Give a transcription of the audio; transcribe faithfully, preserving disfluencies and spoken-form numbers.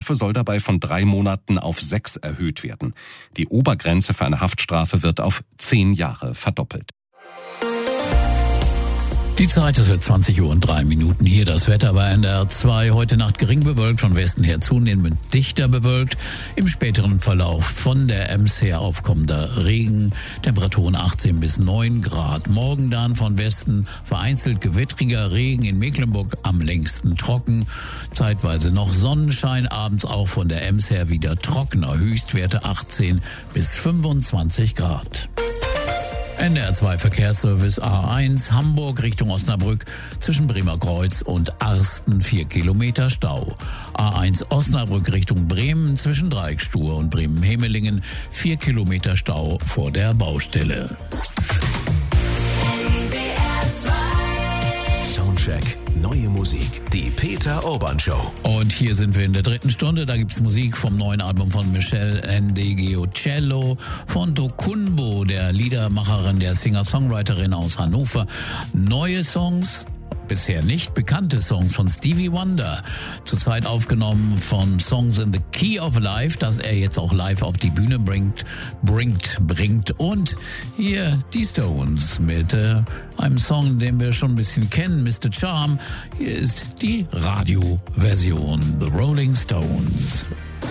Haftstrafe soll dabei von drei Monaten auf sechs erhöht werden. Die Obergrenze für eine Haftstrafe wird auf zehn Jahre verdoppelt. Die Zeit, es wird zwanzig Uhr und drei Minuten hier. Das Wetter bei N D R zwei. Heute Nacht gering bewölkt, von Westen her zunehmend dichter bewölkt. Im späteren Verlauf von der Ems her aufkommender Regen. Temperaturen achtzehn bis neun Grad. Morgen dann von Westen vereinzelt gewittriger Regen, in Mecklenburg am längsten trocken. Zeitweise noch Sonnenschein, abends auch von der Ems her wieder trockener. Höchstwerte achtzehn bis fünfundzwanzig Grad. N D R zwei Verkehrsservice A eins, Hamburg Richtung Osnabrück, zwischen Bremer Kreuz und Arsten vier Kilometer Stau. A eins Osnabrück Richtung Bremen, zwischen Dreieckstuhr und Bremen-Hemelingen, vier Kilometer Stau vor der Baustelle. Soundcheck. Neue Musik. Die Peter Urban Show. Und hier sind wir in der dritten Stunde. Da gibt's Musik vom neuen Album von Michelle Ndegeocello, von Tokunbo, der Liedermacherin, der Singer-Songwriterin aus Hannover. Neue Songs, bisher nicht bekannte Songs von Stevie Wonder. Zurzeit aufgenommen von Songs in the Key of Life, das er jetzt auch live auf die Bühne bringt, bringt, bringt. Und hier die Stones mit äh, einem Song, den wir schon ein bisschen kennen, Mister Charm. Hier ist die Radioversion, The Rolling Stones.